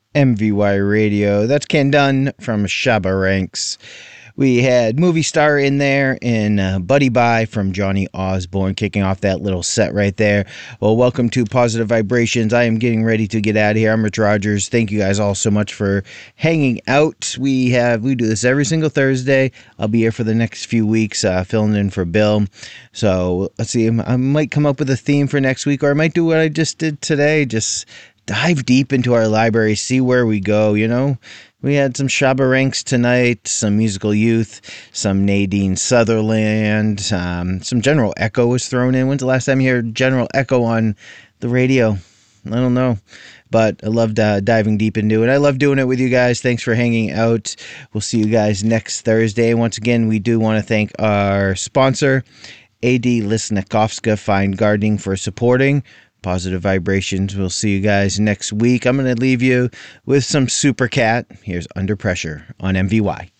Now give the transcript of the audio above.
MVY Radio. That's Ken Dunn from Shabba Ranks. We had Movie Star in there and Buddy Bye from Johnny Osborne kicking off that little set right there. Well, welcome to Positive Vibrations. I am getting ready to get out of here. I'm Rich Rogers. Thank you guys all so much for hanging out. We do this every single Thursday. I'll be here for the next few weeks filling in for Bill. So let's see. I might come up with a theme for next week, or I might do what I just did today. Just dive deep into our library, see where we go, you know. We had some Shabba Ranks tonight, some Musical Youth, some Nadine Sutherland, some General Echo was thrown in. When's the last time you heard General Echo on the radio? I don't know, but I loved diving deep into it. I love doing it with you guys. Thanks for hanging out. We'll see you guys next Thursday. Once again, we do want to thank our sponsor, A.D. Lisnikovska Fine Gardening, for supporting Positive Vibrations. We'll see you guys next week. I'm going to leave you with some Super Cat. Here's Under Pressure on MVY.